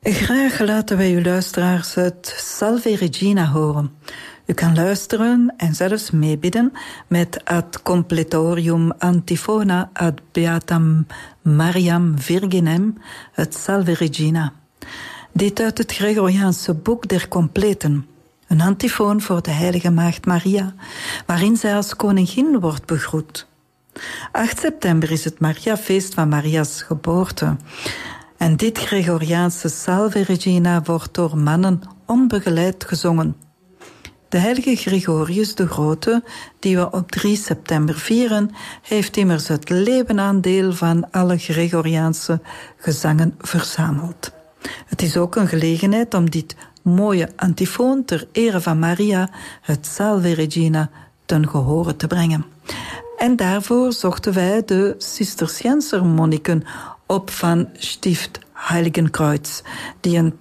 Graag laten wij uw luisteraars het Salve Regina horen. U kan luisteren en zelfs meebidden met ad completorium antifona ad beatam Mariam Virginem, het Salve Regina. Dit uit het Gregoriaanse boek der completen. Een antifoon voor de heilige maagd Maria, waarin zij als koningin wordt begroet. 8 september is het Mariafeest van Maria's geboorte. En dit Gregoriaanse Salve Regina wordt door mannen onbegeleid gezongen. De heilige Gregorius de Grote, die we op 3 september vieren, heeft immers het levenaandeel van alle Gregoriaanse gezangen verzameld. Het is ook een gelegenheid om dit mooie antifoon ter ere van Maria, het Salve Regina, ten gehore te brengen. En daarvoor zochten wij de Cisterciënser monniken op van Stift Heiligenkreuz, die een